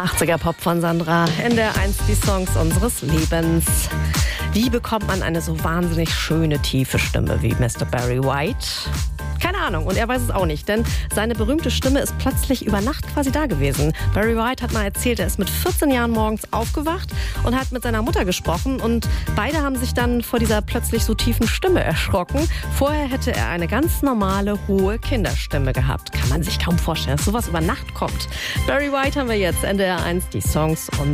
80er-Pop von Sandra. NDR 1 die Songs unseres Lebens. Wie bekommt man eine so wahnsinnig schöne, tiefe Stimme wie Mr. Barry White? Keine Ahnung, und er weiß es auch nicht, denn seine berühmte Stimme ist plötzlich über Nacht quasi da gewesen. Barry White hat mal erzählt, er ist mit 14 Jahren morgens aufgewacht und hat mit seiner Mutter gesprochen und beide haben sich dann vor dieser plötzlich so tiefen Stimme erschrocken. Vorher hätte er eine ganz normale, hohe Kinderstimme gehabt. Kann man sich kaum vorstellen, dass sowas über Nacht kommt. Barry White haben wir jetzt, NDR 1, die Songs und